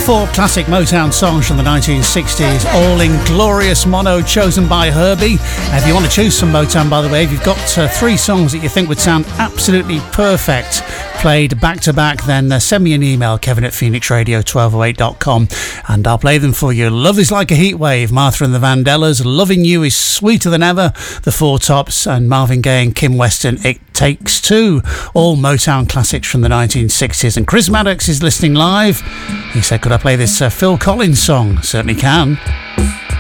Four classic Motown songs from the 1960s, all in glorious mono, chosen by Herbie. If you want to choose some Motown, by the way, if you've got three songs that you think would sound absolutely perfect played back to back, then send me an email, kevin@phoenixradio1208.com, and I'll play them for you. Love is Like a Heat Wave, Martha and the Vandellas. Loving You is Sweeter Than Ever, the Four Tops, and Marvin Gaye and Kim Weston, It Takes Two. All Motown classics from the 1960s. And Chris Maddox is listening live. He said, could I play this Phil Collins song? Certainly can.